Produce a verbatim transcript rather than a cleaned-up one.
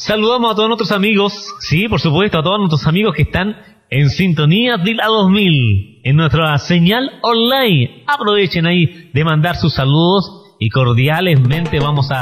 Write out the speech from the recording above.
Saludamos a todos nuestros amigos, sí, por supuesto, a todos nuestros amigos que están en sintonía de la dos mil, en nuestra señal online. Aprovechen ahí de mandar sus saludos y cordialmente vamos a